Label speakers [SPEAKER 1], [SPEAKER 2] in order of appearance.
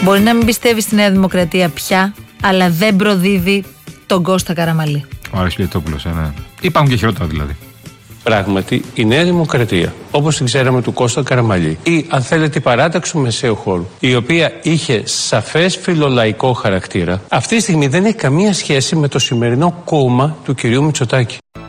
[SPEAKER 1] Μπορεί να μην πιστεύει στη Νέα Δημοκρατία πια, αλλά δεν προδίδει τον Κώστα Καραμαλή.
[SPEAKER 2] Ο Άρης Πιετόπουλος, ναι. Υπάρχουν και χειρότερα δηλαδή.
[SPEAKER 3] Πράγματι, η Νέα Δημοκρατία, όπως την ξέραμε του Κώστα Καραμαλή, ή αν θέλετε η παράταξη του μεσαίου χώρου, η οποία είχε σαφές φιλολαϊκό χαρακτήρα, αυτή τη στιγμή δεν έχει καμία σχέση με το σημερινό κόμμα του κυρίου Μητσοτάκη.